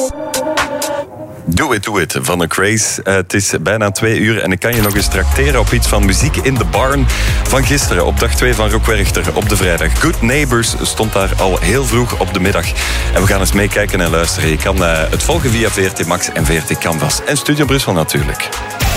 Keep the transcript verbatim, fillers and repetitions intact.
Do It, Do It van The Craze. Uh, het is bijna twee uur en ik kan je nog eens trakteren op iets van Muziek in de Barn van gisteren, op dag twee van Rock Werchter op de vrijdag. Good Neighbors stond daar al heel vroeg op de middag. En we gaan eens meekijken en luisteren. Je kan uh, het volgen via V R T Max en V R T Canvas. En Studio Brussel natuurlijk.